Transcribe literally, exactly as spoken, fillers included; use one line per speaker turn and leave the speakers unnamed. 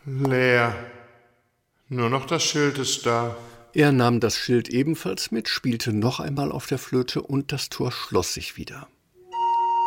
Leer. Nur noch das Schild ist da.
Er nahm das Schild ebenfalls mit, spielte noch einmal auf der Flöte und das Tor schloss sich wieder.